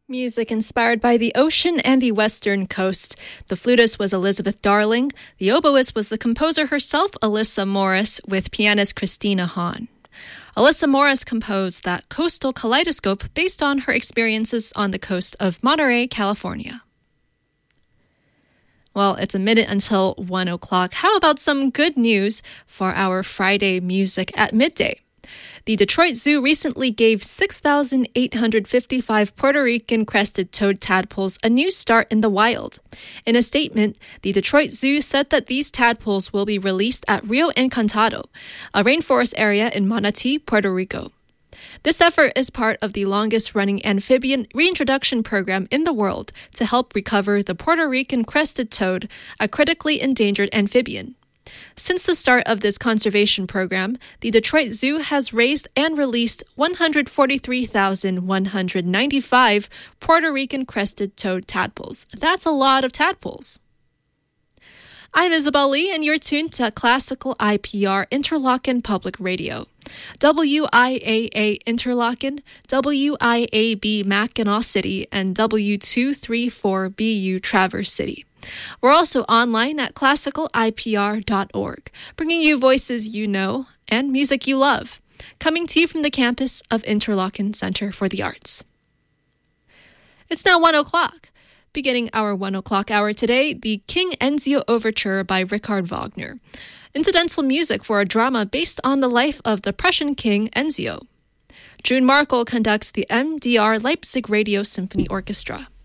Music inspired by the ocean and the western coast. The flutist was Elizabeth Darling. The oboist was the composer herself, Alyssa Morris, with pianist Christina Hahn. Alyssa Morris composed that coastal kaleidoscope based on her experiences on the coast of Monterey, California. Well, it's a minute until 1 o'clock. How about some good news for our Friday music at midday? The Detroit Zoo recently gave 6,855 Puerto Rican crested toad tadpoles a new start in the wild. In a statement, the Detroit Zoo said that these tadpoles will be released at Rio Encantado, a rainforest area in Manatí, Puerto Rico. This effort is part of the longest-running amphibian reintroduction program in the world to help recover the Puerto Rican crested toad, a critically endangered amphibian. Since the start of this conservation program, the Detroit Zoo has raised and released 143,195 Puerto Rican crested toad tadpoles. That's a lot of tadpoles. I'm Isabel Lee, and you're tuned to Classical IPR Interlochen Public Radio. WIAA Interlochen, WIAB Mackinac City, and W234BU Traverse City. We're also online at classicalipr.org, bringing you voices you know and music you love, coming to you from the campus of Interlochen Center for the Arts. It's now 1 o'clock. Beginning our 1 o'clock hour today, the King Enzio Overture by Richard Wagner, incidental music for a drama based on the life of the Prussian King Enzio. June Markle conducts the MDR Leipzig Radio Symphony Orchestra.